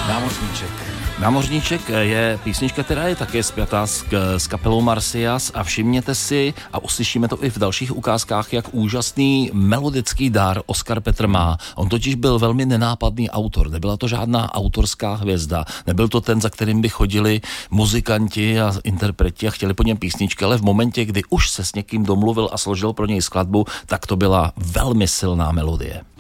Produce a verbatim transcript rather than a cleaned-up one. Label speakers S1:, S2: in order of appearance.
S1: Námořníček. Námořníček je písnička, která je také spjatá s, s kapelou Marsyas a všimněte si, a uslyšíme to i v dalších ukázkách, jak úžasný melodický dar Oskar Petr má. On totiž byl velmi nenápadný autor, nebyla to žádná autorská hvězda, nebyl to ten, za kterým by chodili muzikanti a interpreti a chtěli po něm písničky, ale v momentě, kdy už se s někým domluvil a složil pro něj skladbu, tak to byla velmi silná melodie.